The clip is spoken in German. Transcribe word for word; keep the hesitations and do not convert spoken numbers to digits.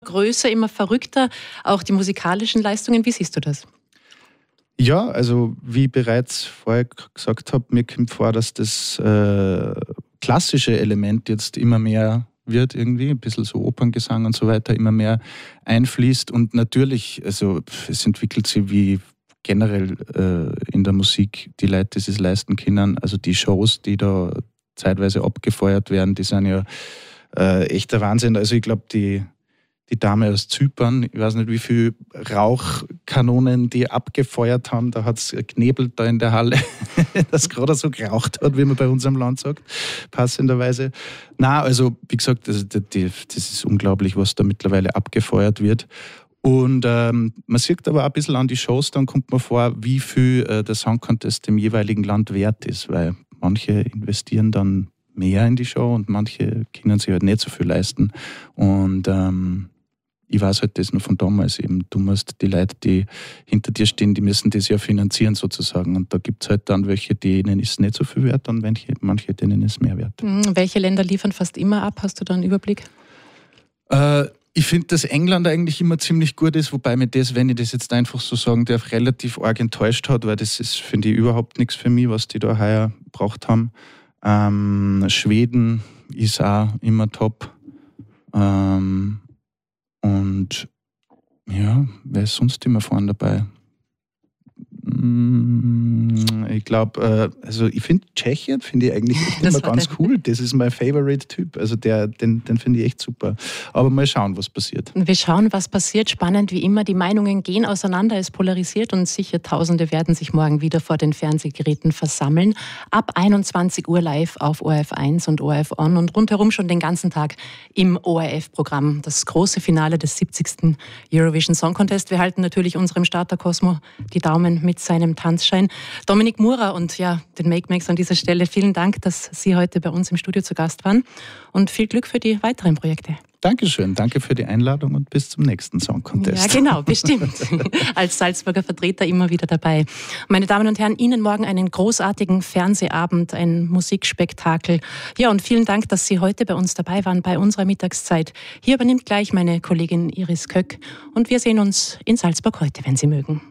größer, immer verrückter, auch die musikalischen Leistungen. Wie siehst du das? Ja, also wie ich bereits vorher gesagt habe, mir kommt vor, dass das äh, klassische Element jetzt immer mehr wird irgendwie, ein bisschen so Operngesang und so weiter, immer mehr einfließt. Und natürlich, also es entwickelt sich wie generell äh, in der Musik die Leute, die es leisten können. Also die Shows, die da zeitweise abgefeuert werden, die sind ja äh, echter Wahnsinn. Also ich glaube, die Die Dame aus Zypern, ich weiß nicht, wie viele Rauchkanonen die abgefeuert haben. Da hat es geknebelt da in der Halle, dass gerade so geraucht hat, wie man bei uns am Land sagt, passenderweise. Na, also wie gesagt, das, das ist unglaublich, was da mittlerweile abgefeuert wird. Und ähm, man sieht aber auch ein bisschen an die Shows, dann kommt man vor, wie viel äh, der Song Contest dem jeweiligen Land wert ist, weil manche investieren dann mehr in die Show und manche können sich halt nicht so viel leisten. Und ähm, ich weiß halt das nur von damals eben. Du musst die Leute, die hinter dir stehen, die müssen das ja finanzieren sozusagen. Und da gibt es halt dann welche, denen ist es nicht so viel wert und manche, manche denen ist es mehr wert. Mhm. Welche Länder liefern fast immer ab? Hast du da einen Überblick? Äh, ich finde, dass England eigentlich immer ziemlich gut ist, wobei mir das, wenn ich das jetzt einfach so sagen darf, relativ arg enttäuscht hat, weil das ist, finde ich, überhaupt nichts für mich, was die da heuer gebraucht haben. Ähm, Schweden ist auch immer top. Ähm, und ja, wer ist sonst immer vorne dabei? Ich glaube, äh, also ich finde Tschechien finde ich eigentlich immer ganz cool. Das ist mein Favorite-Typ. Also der, den, den finde ich echt super. Aber mal schauen, was passiert. Wir schauen, was passiert. Spannend wie immer. Die Meinungen gehen auseinander, es polarisiert und sicher Tausende werden sich morgen wieder vor den Fernsehgeräten versammeln. Ab einundzwanzig Uhr live auf O R F eins und O R F On und rundherum schon den ganzen Tag im O R F-Programm. Das große Finale des siebzigsten Eurovision Song Contest. Wir halten natürlich unserem Starter Cosmo die Daumen mit seinem Tanzschein. Dominik Murer und ja, den Make-Makes an dieser Stelle, vielen Dank, dass Sie heute bei uns im Studio zu Gast waren und viel Glück für die weiteren Projekte. Dankeschön, danke für die Einladung und bis zum nächsten Song Contest. Ja, genau, bestimmt. Als Salzburger Vertreter immer wieder dabei. Meine Damen und Herren, Ihnen morgen einen großartigen Fernsehabend, ein Musikspektakel. Ja, und vielen Dank, dass Sie heute bei uns dabei waren, bei unserer Mittagszeit. Hier übernimmt gleich meine Kollegin Iris Köck und wir sehen uns in Salzburg heute, wenn Sie mögen.